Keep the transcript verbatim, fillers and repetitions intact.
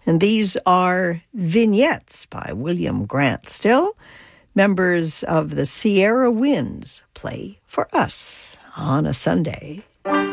And these are Vignettes by William Grant Still. Members of the Sierra Winds play for us on a Sunday.